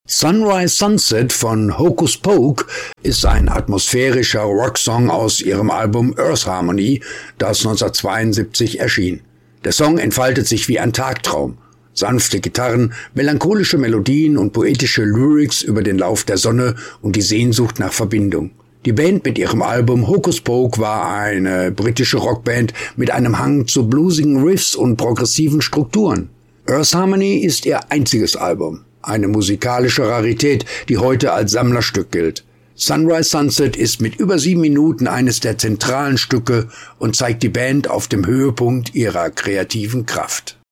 Sunrise Sunset von Hocus Pocus ist ein atmosphärischer Rocksong aus ihrem Album Earth Harmony, das 1972 erschien. Der Song entfaltet sich wie ein Tagtraum. Sanfte Gitarren, melancholische Melodien und poetische Lyrics über den Lauf der Sonne und die Sehnsucht nach Verbindung. Die Band mit ihrem Album Hocus Pocus war eine britische Rockband mit einem Hang zu bluesigen Riffs und progressiven Strukturen. Earth Harmony ist ihr einziges Album. Eine musikalische Rarität, die heute als Sammlerstück gilt. Sunrise Sunset ist mit über 7 Minuten eines der zentralen Stücke und zeigt die Band auf dem Höhepunkt ihrer kreativen Kraft.